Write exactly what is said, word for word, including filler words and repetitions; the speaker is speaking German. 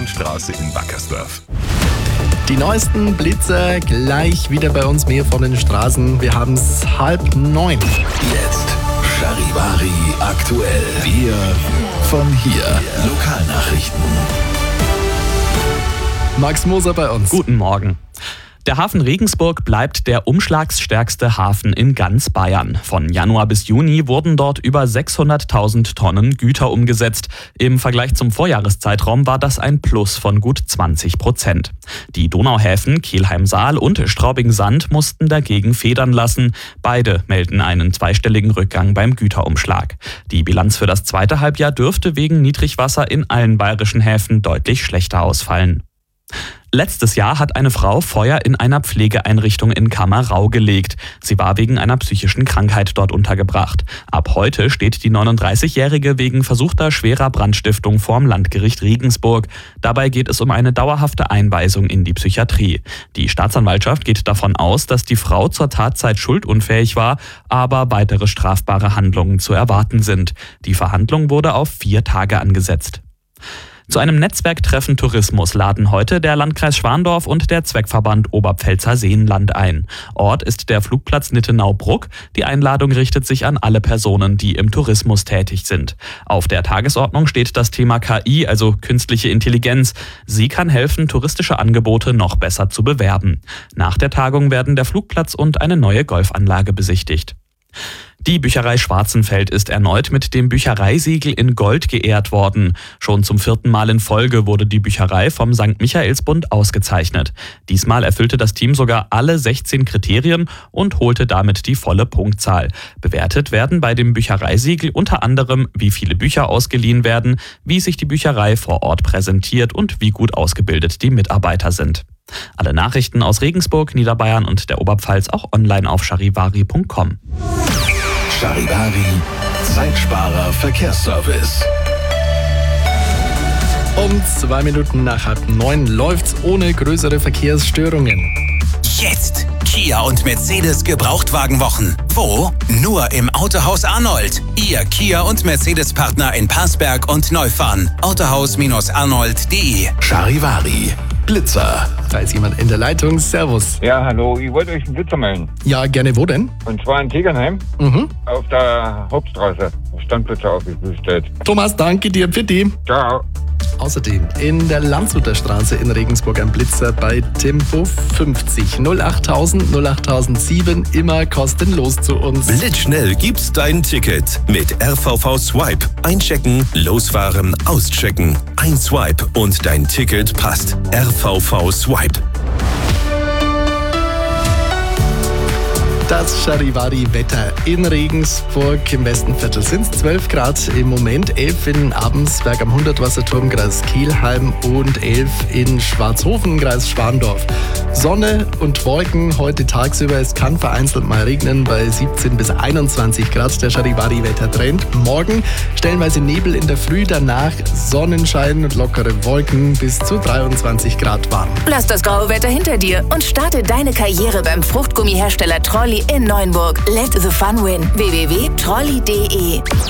Schwarzwaldbahrenstraße in Wackersdorf. Die neuesten Blitzer gleich wieder bei uns, mehr von den Straßen. Wir haben es halb neun. Jetzt Charivari aktuell. Wir von hier. Lokalnachrichten. Max Moser bei uns. Guten Morgen. Der Hafen Regensburg bleibt der umschlagsstärkste Hafen in ganz Bayern. Von Januar bis Juni wurden dort über sechshunderttausend Tonnen Güter umgesetzt. Im Vergleich zum Vorjahreszeitraum war das ein Plus von gut zwanzig Prozent. Die Donauhäfen Kelheim-Saal und Straubing-Sand mussten dagegen federn lassen. Beide melden einen zweistelligen Rückgang beim Güterumschlag. Die Bilanz für das zweite Halbjahr dürfte wegen Niedrigwasser in allen bayerischen Häfen deutlich schlechter ausfallen. Letztes Jahr hat eine Frau Feuer in einer Pflegeeinrichtung in Kammerau gelegt. Sie war wegen einer psychischen Krankheit dort untergebracht. Ab heute steht die neununddreißigjährige wegen versuchter schwerer Brandstiftung vorm Landgericht Regensburg. Dabei geht es um eine dauerhafte Einweisung in die Psychiatrie. Die Staatsanwaltschaft geht davon aus, dass die Frau zur Tatzeit schuldunfähig war, aber weitere strafbare Handlungen zu erwarten sind. Die Verhandlung wurde auf vier Tage angesetzt. Zu einem Netzwerktreffen Tourismus laden heute der Landkreis Schwandorf und der Zweckverband Oberpfälzer Seenland ein. Ort ist der Flugplatz Nittenau-Bruck. Die Einladung richtet sich an alle Personen, die im Tourismus tätig sind. Auf der Tagesordnung steht das Thema K I, also künstliche Intelligenz. Sie kann helfen, touristische Angebote noch besser zu bewerben. Nach der Tagung werden der Flugplatz und eine neue Golfanlage besichtigt. Die Bücherei Schwarzenfeld ist erneut mit dem Büchereisiegel in Gold geehrt worden. Schon zum vierten Mal in Folge wurde die Bücherei vom Sankt Michaelsbund ausgezeichnet. Diesmal erfüllte das Team sogar alle sechzehn Kriterien und holte damit die volle Punktzahl. Bewertet werden bei dem Büchereisiegel unter anderem, wie viele Bücher ausgeliehen werden, wie sich die Bücherei vor Ort präsentiert und wie gut ausgebildet die Mitarbeiter sind. Alle Nachrichten aus Regensburg, Niederbayern und der Oberpfalz auch online auf charivari punkt com. Charivari, Zeitsparer Verkehrsservice. Um zwei Minuten nach halb neun läuft's ohne größere Verkehrsstörungen. Jetzt Kia und Mercedes Gebrauchtwagenwochen. Wo? Nur im Autohaus Arnold. Ihr Kia und Mercedes Partner in Parsberg und Neufahren. autohaus arnold punkt de. Charivari, Blitzer. Da ist jemand in der Leitung. Servus. Ja, hallo, ich wollte euch einen Blitzer melden. Ja, gerne. Wo denn? Und zwar in Tegernheim, Mhm. auf der Hauptstraße. Standblitzer aufgestellt. Thomas, danke dir für die. Ciao. Außerdem in der Landshuter Straße in Regensburg ein Blitzer bei Tempo fünfzig. null achttausend, null achttausendsieben, immer kostenlos zu uns. Blitzschnell gibt's dein Ticket mit R V V Swipe. Einchecken, losfahren, auschecken. Ein Swipe und dein Ticket passt. R V V Swipe. Das Charivari-Wetter in Regensburg. Im Westenviertel sind es zwölf Grad im Moment, elf in Abensberg am Hundertwasserturm, Kreis Kelheim und elf in Schwarzhofen, Kreis Schwandorf. Sonne und Wolken heute tagsüber. Es kann vereinzelt mal regnen bei siebzehn bis einundzwanzig Grad. Der Charivari-Wettertrend. Morgen stellenweise Nebel in der Früh, danach Sonnenschein und lockere Wolken bis zu dreiundzwanzig Grad warm. Lass das graue Wetter hinter dir und starte deine Karriere beim Fruchtgummihersteller Trolli in Neuenburg. Let the fun win. w w w punkt trolli punkt de